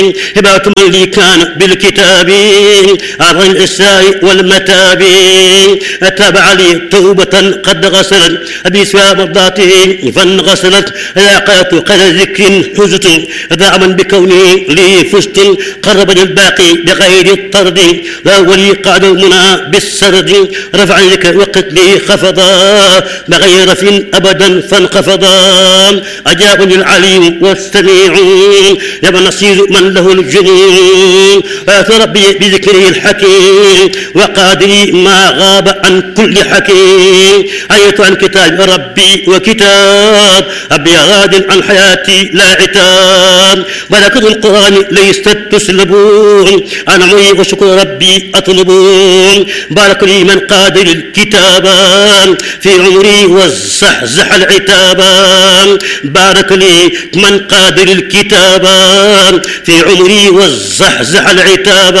هبات من لي كان بالكتاب عن الإساء والمتاب أتابع لي توبة قد غسلت بسوى مرضاته فانغسلت لاقات قد ذكر حزت دعما بكوني لي فزت قربني الباقي بغير الطرد لا ولي قعد المنى بالسرد رفع لك وقت لي خفضا بغير رف أبدا فانخفضا أجابني العليم والسميع يا نصير من له الجنين ربي بذكره الحكيم وقادري ما غاب عن كل حكيم آية عن كتاب ربي وكتاب أبي غاد عن حياتي لا عتاب ملكة القرآن ليست تسلبون أنا عمري وشكر ربي أطلبون بارك لي من قادر الكتاب في عمري والزحزح العتاب بارك لي من قادر الكتاب في عمري والزحزح العتاب